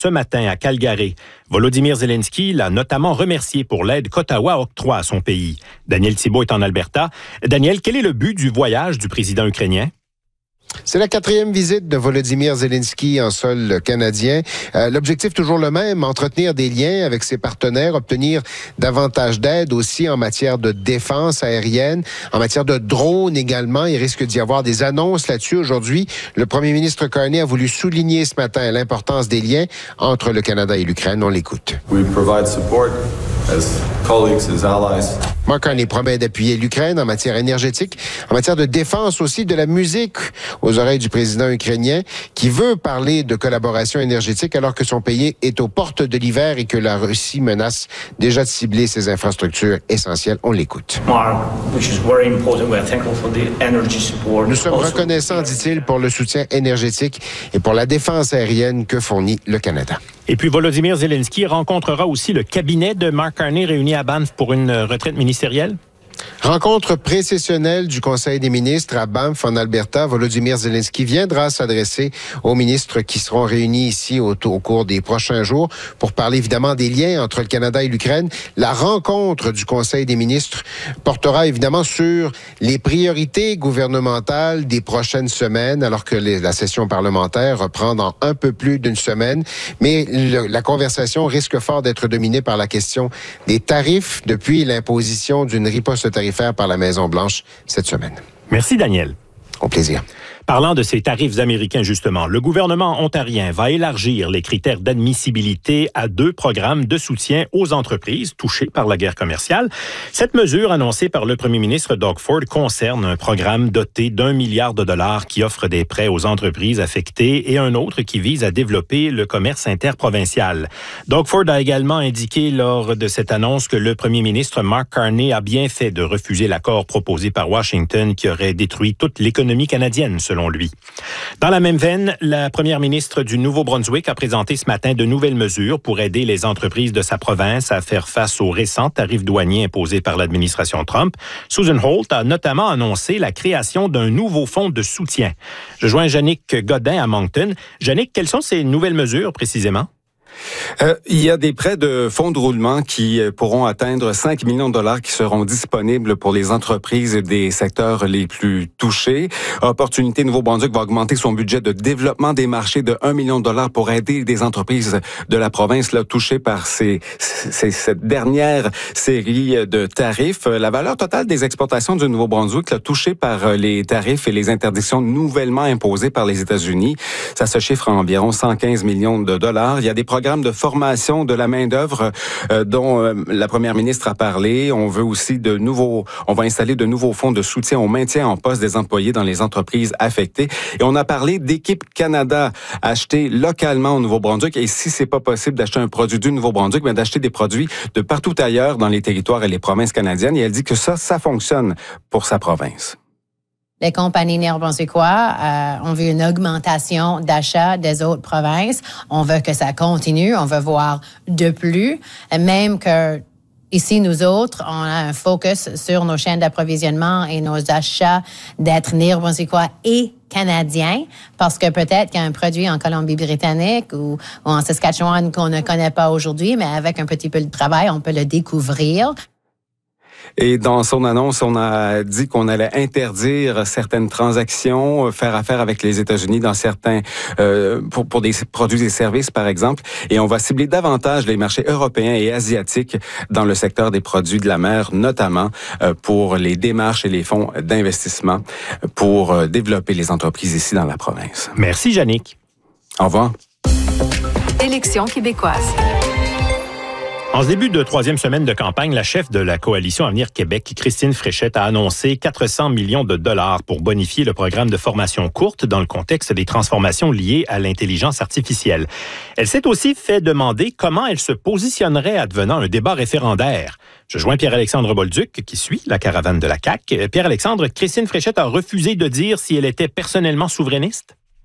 ce matin à Calgary. Volodymyr Zelensky l'a notamment remercié pour l'aide qu'Ottawa octroie à son pays. Daniel Thibault est en Alberta. Daniel, quel est le but du voyage du président ukrainien? C'est la 4e visite de Volodymyr Zelensky en sol canadien. L'objectif toujours le même, entretenir des liens avec ses partenaires, obtenir davantage d'aide aussi en matière de défense aérienne, en matière de drones également. Il risque d'y avoir des annonces là-dessus aujourd'hui. Le premier ministre Carney a voulu souligner ce matin l'importance des liens entre le Canada et l'Ukraine. On l'écoute. We provide support as colleagues, as allies. Mark Carney promet d'appuyer l'Ukraine en matière énergétique, en matière de défense aussi, de la musique aux oreilles du président ukrainien qui veut parler de collaboration énergétique alors que son pays est aux portes de l'hiver et que la Russie menace déjà de cibler ses infrastructures essentielles. On l'écoute. Nous sommes reconnaissants, dit-il, pour le soutien énergétique et pour la défense aérienne que fournit le Canada. Et puis Volodymyr Zelensky rencontrera aussi le cabinet de Mark Carney réuni à Banff pour une retraite ministérielle? Rencontre précessionnelle du Conseil des ministres à Banff, en Alberta. Volodymyr Zelensky viendra s'adresser aux ministres qui seront réunis ici au cours des prochains jours pour parler évidemment des liens entre le Canada et l'Ukraine. La rencontre du Conseil des ministres portera évidemment sur les priorités gouvernementales des prochaines semaines, alors que la session parlementaire reprend dans un peu plus d'une semaine. Mais la conversation risque fort d'être dominée par la question des tarifs depuis l'imposition d'une riposte tarifaire par la Maison-Blanche cette semaine. Merci, Daniel. Au plaisir. Parlant de ces tarifs américains, justement, le gouvernement ontarien va élargir les critères d'admissibilité à 2 programmes de soutien aux entreprises touchées par la guerre commerciale. Cette mesure, annoncée par le premier ministre Doug Ford, concerne un programme doté d'1 milliard de dollars qui offre des prêts aux entreprises affectées et un autre qui vise à développer le commerce interprovincial. Doug Ford a également indiqué lors de cette annonce que le premier ministre Mark Carney a bien fait de refuser l'accord proposé par Washington qui aurait détruit toute l'économie canadienne, selon lui. Dans la même veine, la première ministre du Nouveau-Brunswick a présenté ce matin de nouvelles mesures pour aider les entreprises de sa province à faire face aux récents tarifs douaniers imposés par l'administration Trump. Susan Holt a notamment annoncé la création d'un nouveau fonds de soutien. Je joins Jannick Godin à Moncton. Jannick, quelles sont ces nouvelles mesures précisément? Il y a des prêts de fonds de roulement qui pourront atteindre 5 millions de dollars qui seront disponibles pour les entreprises des secteurs les plus touchés. Opportunité Nouveau-Brunswick va augmenter son budget de développement des marchés de 1 million de dollars pour aider des entreprises de la province là, touchées par cette dernière série de tarifs. La valeur totale des exportations du Nouveau-Brunswick là, touchée par les tarifs et les interdictions nouvellement imposées par les États-Unis, ça se chiffre à environ 115 millions de dollars. Il y a des programmes de formation de la main-d'œuvre dont la première ministre a parlé. On va installer de nouveaux fonds de soutien au maintien en poste des employés dans les entreprises affectées. Et on a parlé d'Équipe Canada acheter localement au Nouveau-Brunswick. Et si c'est pas possible d'acheter un produit du Nouveau-Brunswick, mais d'acheter des produits de partout ailleurs dans les territoires et les provinces canadiennes. Et elle dit que ça fonctionne pour sa province. Les compagnies néo-brunswickois ont vu une augmentation d'achats des autres provinces. On veut que ça continue. On veut voir de plus. Même que ici, nous autres, on a un focus sur nos chaînes d'approvisionnement et nos achats d'être néo-brunswickois et canadiens, parce que peut-être qu'il y a un produit en Colombie-Britannique ou en Saskatchewan qu'on ne connaît pas aujourd'hui, mais avec un petit peu de travail, on peut le découvrir. Et dans son annonce, on a dit qu'on allait interdire certaines transactions, faire affaire avec les États-Unis dans certains pour des produits et services, par exemple. Et on va cibler davantage les marchés européens et asiatiques dans le secteur des produits de la mer, notamment pour les démarches et les fonds d'investissement pour développer les entreprises ici dans la province. Merci, Jannick. Au revoir. Élections québécoises. En ce début de 3e semaine de campagne, la chef de la coalition Avenir Québec, Christine Fréchette, a annoncé 400 millions de dollars pour bonifier le programme de formation courte dans le contexte des transformations liées à l'intelligence artificielle. Elle s'est aussi fait demander comment elle se positionnerait advenant un débat référendaire. Je joins Pierre-Alexandre Bolduc, qui suit la caravane de la CAQ. Pierre-Alexandre, Christine Fréchette a refusé de dire si elle était personnellement souverainiste?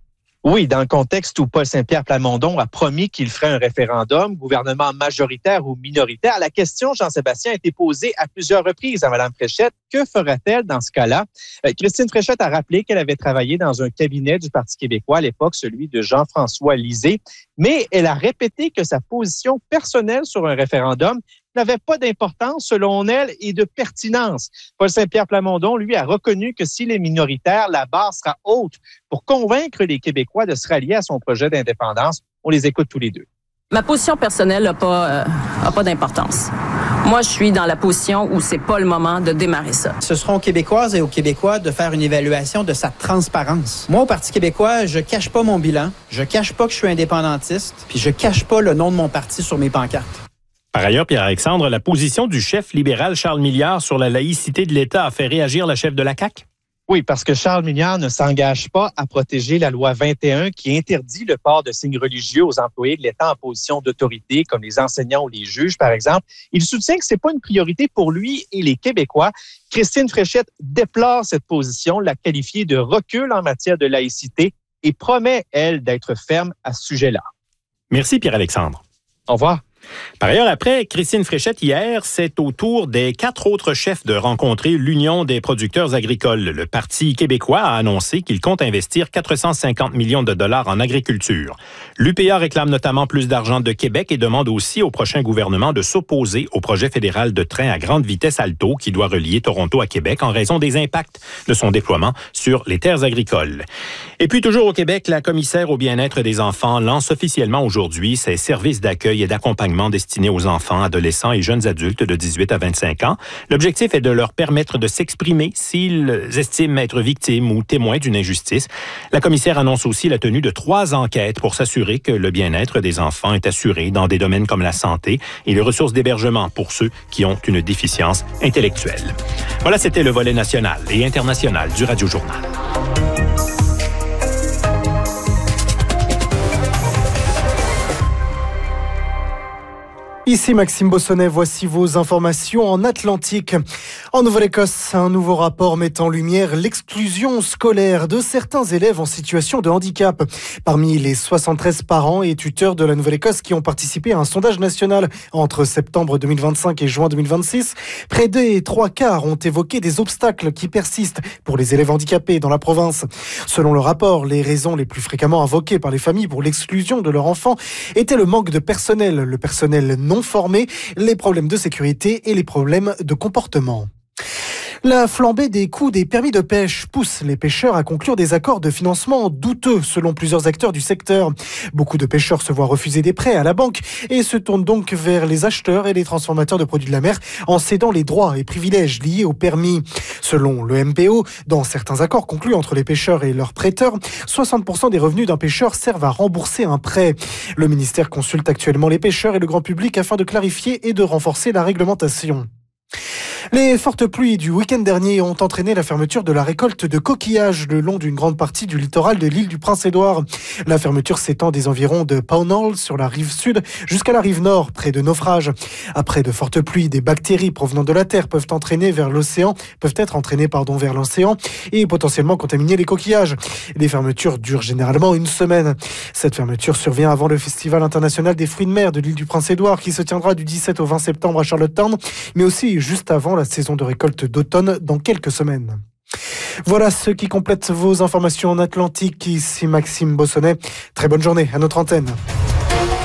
Oui, dans le contexte où Paul Saint-Pierre Plamondon a promis qu'il ferait un référendum, gouvernement majoritaire ou minoritaire, la question, Jean-Sébastien, a été posée à plusieurs reprises à Mme Fréchette. Que fera-t-elle dans ce cas-là? Christine Fréchette a rappelé qu'elle avait travaillé dans un cabinet du Parti québécois à l'époque, celui de Jean-François Lisée, mais elle a répété que sa position personnelle sur un référendum n'avait pas d'importance selon elle et de pertinence. Paul Saint-Pierre Plamondon, lui, a reconnu que s'il est minoritaire, la barre sera haute pour convaincre les Québécois de se rallier à son projet d'indépendance. On les écoute tous les deux. Ma position personnelle n'a pas d'importance. Moi, je suis dans la position où c'est pas le moment de démarrer ça. Ce sera aux Québécoises et aux Québécois de faire une évaluation de sa transparence. Moi, au Parti québécois, je cache pas mon bilan, je cache pas que je suis indépendantiste, puis je cache pas le nom de mon parti sur mes pancartes. Par ailleurs, Pierre-Alexandre, la position du chef libéral Charles Milliard sur la laïcité de l'État a fait réagir la chef de la CAQ? Oui, parce que Charles Milliard ne s'engage pas à protéger la loi 21 qui interdit le port de signes religieux aux employés de l'État en position d'autorité, comme les enseignants ou les juges, par exemple. Il soutient que c'est pas une priorité pour lui et les Québécois. Christine Fréchette déplore cette position, l'a qualifiée de recul en matière de laïcité et promet, elle, d'être ferme à ce sujet-là. Merci, Pierre-Alexandre. Au revoir. Par ailleurs, après Christine Fréchette hier, c'est au tour des 4 autres chefs de rencontrer l'Union des producteurs agricoles. Le Parti québécois a annoncé qu'il compte investir 450 millions de dollars en agriculture. L'UPA réclame notamment plus d'argent de Québec et demande aussi au prochain gouvernement de s'opposer au projet fédéral de train à grande vitesse Alto qui doit relier Toronto à Québec en raison des impacts de son déploiement sur les terres agricoles. Et puis toujours au Québec, la commissaire au bien-être des enfants lance officiellement aujourd'hui ses services d'accueil et d'accompagnement destinés aux enfants, adolescents et jeunes adultes de 18 à 25 ans. L'objectif est de leur permettre de s'exprimer s'ils estiment être victimes ou témoins d'une injustice. La commissaire annonce aussi la tenue de 3 enquêtes pour s'assurer que le bien-être des enfants est assuré dans des domaines comme la santé et les ressources d'hébergement pour ceux qui ont une déficience intellectuelle. Voilà, c'était le volet national et international du Radio Journal. Ici Maxime Bossonnet, voici vos informations en Atlantique. En Nouvelle-Écosse, un nouveau rapport met en lumière l'exclusion scolaire de certains élèves en situation de handicap. Parmi les 73 parents et tuteurs de la Nouvelle-Écosse qui ont participé à un sondage national entre septembre 2025 et juin 2026, près des 3/4 ont évoqué des obstacles qui persistent pour les élèves handicapés dans la province. Selon le rapport, les raisons les plus fréquemment invoquées par les familles pour l'exclusion de leurs enfants étaient le manque de personnel, le personnel non formés, les problèmes de sécurité et les problèmes de comportement. La flambée des coûts des permis de pêche pousse les pêcheurs à conclure des accords de financement douteux selon plusieurs acteurs du secteur. Beaucoup de pêcheurs se voient refuser des prêts à la banque et se tournent donc vers les acheteurs et les transformateurs de produits de la mer en cédant les droits et privilèges liés au permis. Selon le MPO, dans certains accords conclus entre les pêcheurs et leurs prêteurs, 60% des revenus d'un pêcheur servent à rembourser un prêt. Le ministère consulte actuellement les pêcheurs et le grand public afin de clarifier et de renforcer la réglementation. Les fortes pluies du week-end dernier ont entraîné la fermeture de la récolte de coquillages le long d'une grande partie du littoral de l'île du Prince-Édouard. La fermeture s'étend des environs de Pownall sur la rive sud jusqu'à la rive nord, près de naufrages. Après de fortes pluies, des bactéries provenant de la terre peuvent être entraînées vers l'océan et potentiellement contaminer les coquillages. Les fermetures durent généralement une semaine. Cette fermeture survient avant le Festival international des fruits de mer de l'île du Prince-Édouard qui se tiendra du 17 au 20 septembre à Charlottetown, mais aussi juste avant la saison de récolte d'automne dans quelques semaines. Voilà ce qui complète vos informations en Atlantique. Ici Maxime Bossonnet. Très bonne journée à notre antenne.